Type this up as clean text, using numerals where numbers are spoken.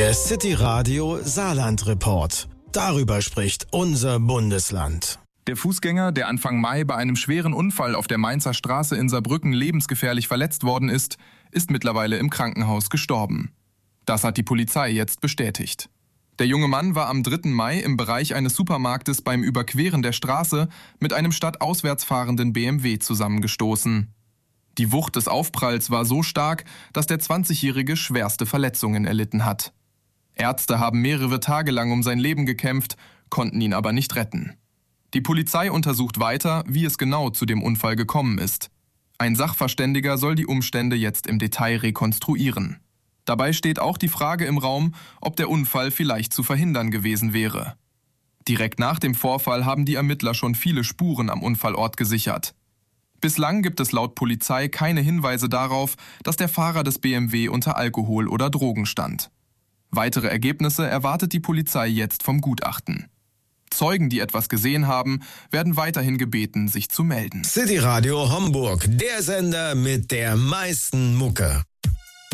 Der City Radio Saarland Report. Darüber spricht unser Bundesland. Der Fußgänger, der Anfang Mai bei einem schweren Unfall auf der Mainzer Straße in Saarbrücken lebensgefährlich verletzt worden ist mittlerweile im Krankenhaus gestorben. Das hat die Polizei jetzt bestätigt. Der junge Mann war am 3. Mai im Bereich eines Supermarktes beim Überqueren der Straße mit einem stadtauswärts fahrenden BMW zusammengestoßen. Die Wucht des Aufpralls war so stark, dass der 20-Jährige schwerste Verletzungen erlitten hat. Ärzte haben mehrere Tage lang um sein Leben gekämpft, konnten ihn aber nicht retten. Die Polizei untersucht weiter, wie es genau zu dem Unfall gekommen ist. Ein Sachverständiger soll die Umstände jetzt im Detail rekonstruieren. Dabei steht auch die Frage im Raum, ob der Unfall vielleicht zu verhindern gewesen wäre. Direkt nach dem Vorfall haben die Ermittler schon viele Spuren am Unfallort gesichert. Bislang gibt es laut Polizei keine Hinweise darauf, dass der Fahrer des BMW unter Alkohol oder Drogen stand. Weitere Ergebnisse erwartet die Polizei jetzt vom Gutachten. Zeugen, die etwas gesehen haben, werden weiterhin gebeten, sich zu melden. City Radio Homburg, der Sender mit der meisten Mucke.